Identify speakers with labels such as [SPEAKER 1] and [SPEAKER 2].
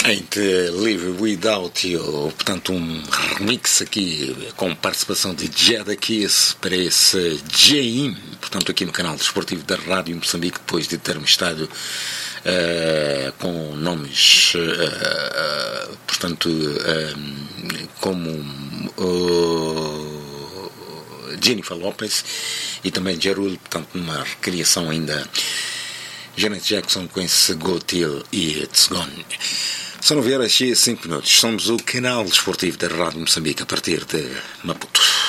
[SPEAKER 1] Ain't Live Without You, portanto um remix aqui com participação de Jada Kiss para esse J-In, portanto aqui no canal desportivo da Rádio Moçambique, depois de termos estado com nomes, portanto, como Jennifer Lopez e também Jarul, portanto numa recriação ainda Janet Jackson com esse Go Till e It's Gone. São 9 horas e 5 minutos. Somos o canal desportivo da Rádio Moçambique a partir de Maputo.